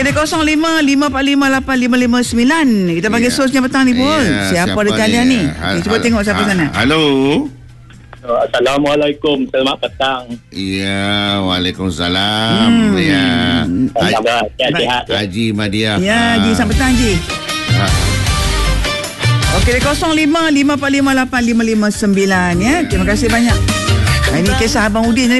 Okey, dia 05-545-855-9. Kita panggil sosnya petang ni pun. Siapa ada talian ni? Okay, cuba tengok siapa sana. Halo. Assalamualaikum, selamat petang. Ya, waalaikumsalam. Ya. Sihat. Haji Madiah. Ya, Haji, selamat petang, Haji. Okey, dia 05-545-855-9 ya. Terima kasih banyak. Ini kisah Abang Udin ni